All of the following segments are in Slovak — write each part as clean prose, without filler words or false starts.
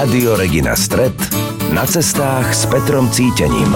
Rádio Regina Stret na cestách s Petrom Cítením.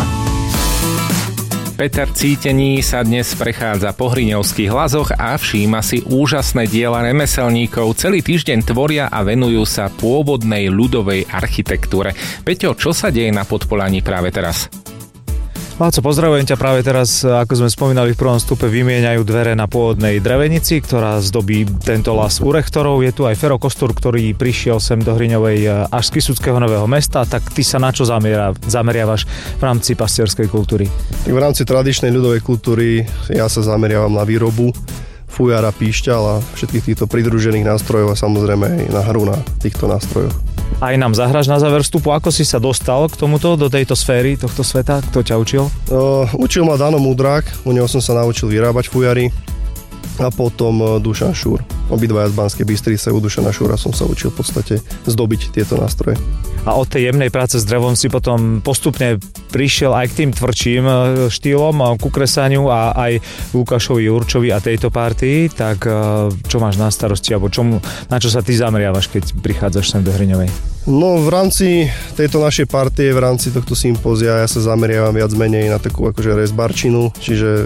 Peter Cítení sa dnes prechádza po Hriňovských lazoch a všíma si úžasné diela remeselníkov. Celý týždeň tvoria a venujú sa pôvodnej ľudovej architektúre. Peťo, čo sa deje na Podpolaní práve teraz? Láco, pozdravujem ťa. Práve teraz, ako sme spomínali v prvom stupe, vymieňajú dvere na pôvodnej drevenici, ktorá zdobí tento las u rechtorov. Je tu aj Fero Kostúr, ktorý prišiel sem do Hriňovej až z Kysuckého Nového Mesta. Tak ty sa na čo zameriavaš v rámci pastierskej kultúry? V rámci tradičnej ľudovej kultúry ja sa zameriavam na výrobu fujara, píšťal a všetkých týchto pridružených nástrojov a samozrejme aj na hru na týchto nástrojoch. Aj nám zahraš na záver vstupu, ako si sa dostal k tomuto, do tejto sféry, tohto sveta? Kto ťa učil? Učil ma Dano Múdrak, u neho som sa naučil vyrábať fujary a potom Dušan Šúr. Obidvaja z Banskej Bystrice, u Dušana Šúra som sa učil v podstate zdobiť tieto nástroje. A od tej jemnej práce s drevom si potom postupne prišiel aj k tým tvrdším štýlom, ku kresaniu a aj Lukášovi Jurčovi a tejto partii. Tak čo máš na starosti, alebo na čo sa ty zameriavaš, keď prichádzaš sem do Hriňovej? No v rámci tejto našej partie, v rámci tohto sympózia ja sa zameriavam viac menej na takú akože rezbarčinu, čiže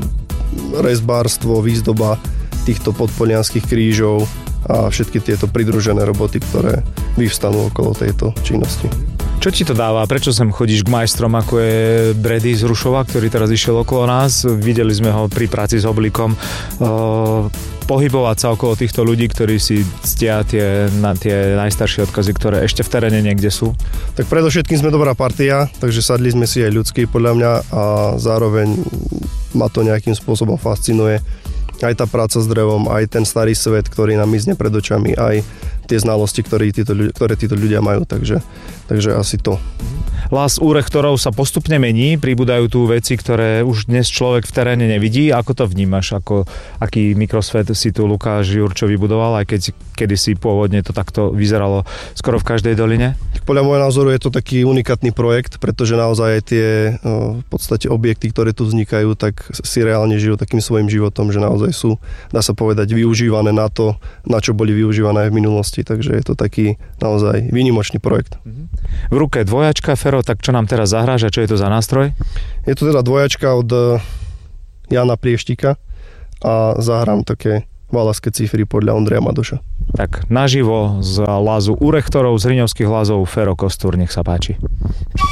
rezbárstvo, výzdoba týchto podpolianských krížov a všetky tieto pridružené roboty, ktoré vyvstanú okolo tejto činnosti. Čo ti to dáva? Prečo sem chodíš k majstrom, ako je Brady z Rušova, ktorý teraz išiel okolo nás? Videli sme ho pri práci s oblíkom. Pohybovať sa okolo týchto ľudí, ktorí si ctia tie najstaršie odkazy, ktoré ešte v teréne niekde sú? Tak predovšetkým sme dobrá partia, takže sadli sme si aj ľudský podľa mňa a zároveň ma to nejakým spôsobom fascinuje. Aj tá práca s drevom, aj ten starý svet, ktorý nám mizne pred očami, aj tie znalosti, ktoré títo ľudia majú, takže asi to. Las u rechtorov sa postupne mení, pribúdajú tu veci, ktoré už dnes človek v teréne nevidí. Ako to vnímaš? Aký mikrosvet si tu Lukáš Jurčo vybudoval, aj keď kedysi pôvodne to takto vyzeralo skoro v každej doline? Podľa môjho názoru je to taký unikátny projekt, pretože naozaj aj tie v podstate objekty, ktoré tu vznikajú, tak si reálne žijú takým svojím životom, že naozaj sú, dá sa povedať, využívané na to, na čo boli využívané aj v minulosti. Takže je to taký naozaj výnimočný projekt. V ruke dvojačka, Fero, tak čo nám teraz zahráš a čo je to za nástroj? Je to teda dvojačka od Jana Prieštika a zahrám také valaské cifry podľa Ondreja Madoša. Tak naživo z lazu u rechtorov z Hriňovských lazov Fero Kostúr, nech sa páči.